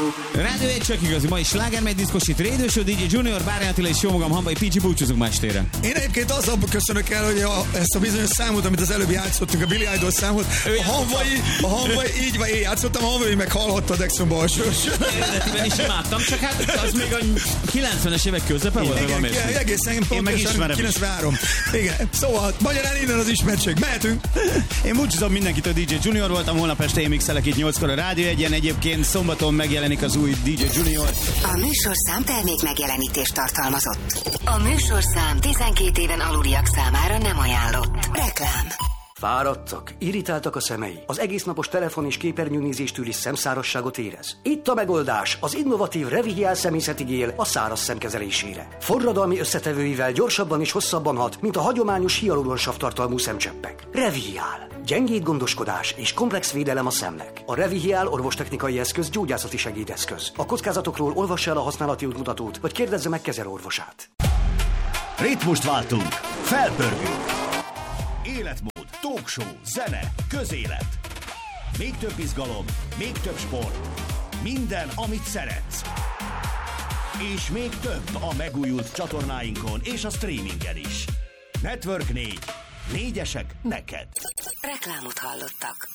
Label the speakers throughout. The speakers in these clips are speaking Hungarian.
Speaker 1: Rádió 1 csak igazi, mai sláger megy diszkosít, Radio Show, DJ Junior, Bárjány Attila és jó magam, Hamvai Pincsi, búcsúzunk ma estére.
Speaker 2: Én egyébként azzal köszönök el, hogy ezt a bizonyos számot, amit az előbb játszottunk, a Billy Idol számot, a Hamvai, így van, én játszottam, a Hamvai meg hallhatta a Dexon Balsós.
Speaker 1: Eredetiben is imádtam, csak hát az még a 90-es évek közepe volt.
Speaker 2: Igen, egészen pontosan 93. Igen, szóval magyarán innen az ismertség. Mehetünk.
Speaker 3: Én búcsúzom mindenkit, a DJ Junior voltam, holnap este én mixelek itt 8-kor a Rádió 1-en, egyébként szombaton megjelenik az új DJ Junior.
Speaker 4: A műsorszám termék megjelenítést tartalmazott. A műsorszám 12 éven aluliak számára nem ajánlott. Reklám.
Speaker 5: Fáradtak, irritáltak a szemei, az egésznapos telefon és képernyőnézéstől is szemszárasságot érez. Itt a megoldás, az innovatív Revihial szemészeti gél a száraz szemkezelésére. Forradalmi összetevőivel gyorsabban és hosszabban hat, mint a hagyományos hialuronsav tartalmú szemcseppek. Revihial. Gyengéd gondoskodás és komplex védelem a szemnek. A Revihial orvostechnikai eszköz gyógyászati segédeszköz. A kockázatokról olvassa el a használati útmutatót, vagy kérdezze meg kezelőorvosát.
Speaker 6: Ritmust váltunk, felpörgünk. Életmód, talkshow, zene, közélet. Még több izgalom, még több sport. Minden, amit szeretsz. És még több a megújult csatornáinkon és a streamingen is. Network 4. Négyesek neked.
Speaker 4: Reklámot hallottak.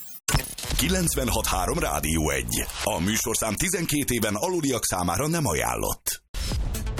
Speaker 7: 96.3 Rádió 1. A műsorszám 12 éven aluliak számára nem ajánlott.